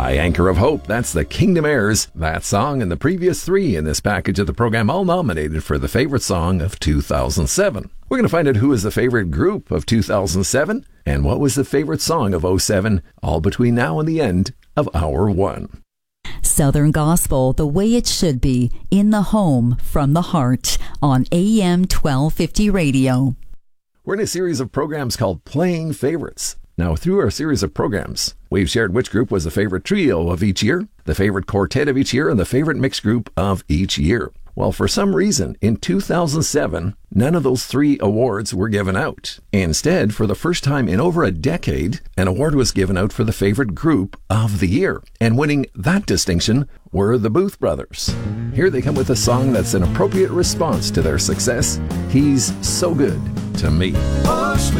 by Anchor of Hope. That's the Kingdom Heirs. That song and the previous three in this package of the program all nominated for the favorite song of 2007. We're going to find out who is the favorite group of 2007 and what was the favorite song of 2007, all between now and the end of Hour 1. Southern Gospel, the way it should be, in the home, from the heart, on AM 1250 radio. We're in a series of programs called Playing Favorites. Now, through our series of programs, we've shared which group was the favorite trio of each year, the favorite quartet of each year, and the favorite mixed group of each year. Well, for some reason, in 2007, none of those three awards were given out. Instead, for the first time in over a decade, an award was given out for the favorite group of the year. And winning that distinction were the Booth Brothers. Here they come with a song that's an appropriate response to their success, He's So Good to Me.